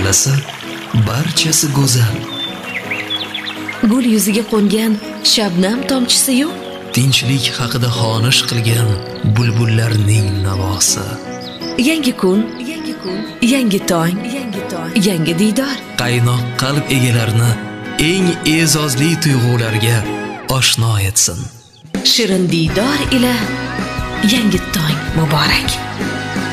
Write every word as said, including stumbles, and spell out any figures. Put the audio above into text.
tanlasa, barchasi go'zal. Gul yuziga qo'ngan shabnam tomchisi yo'q. Tinchlik haqida xonish qilgan bulbullarning navosi. Yangi kun, yangi kun, yangi tong, yangi tong, yangi diydor. Qaynoq qalb egalarini eng e'zozli tuyg'ularga oshno etsin. Shirin diydor ila yangi tong muborak.